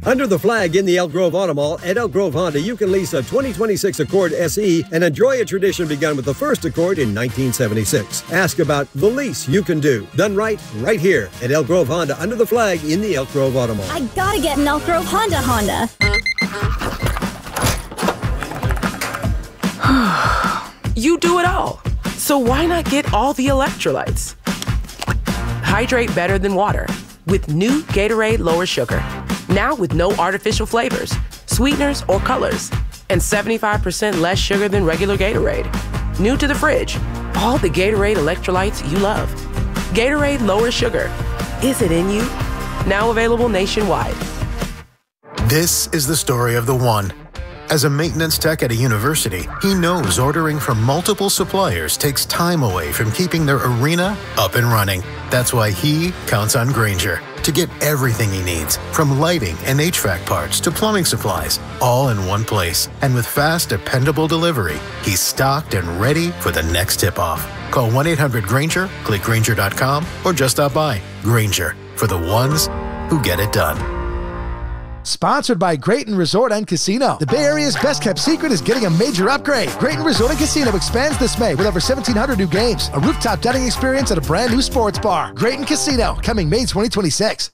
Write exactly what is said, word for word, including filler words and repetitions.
Under the flag in the Elk Grove Auto Mall at Elk Grove Honda, you can lease a twenty twenty-six Accord S E and enjoy a tradition begun with the first Accord in nineteen seventy-six. Ask about the lease you can do. Done right, right here at Elk Grove Honda under the flag in the Elk Grove Auto Mall. I gotta get an Elk Grove Honda Honda. You do it all. So why not get all the electrolytes? Hydrate better than water with new Gatorade Lower Sugar. Now with no artificial flavors, sweeteners, or colors, and seventy-five percent less sugar than regular Gatorade. New to the fridge, all the Gatorade electrolytes you love. Gatorade Lower Sugar. Is it in you? Now available nationwide. This is the story of the one. As a maintenance tech at a university, he knows ordering from multiple suppliers takes time away from keeping their arena up and running. That's why he counts on Grainger to get everything he needs, from lighting and H V A C parts to plumbing supplies, all in one place. And with fast, dependable delivery, he's stocked and ready for the next tip-off. Call one eight hundred Grainger, click Grainger dot com, or just stop by. Grainger, for the ones who get it done. Sponsored by Grayton Resort and Casino. The Bay Area's best-kept secret is getting a major upgrade. Grayton Resort and Casino expands this May with over seventeen hundred new games, a rooftop dining experience, and a brand new sports bar. Grayton Casino, coming May twenty twenty-six.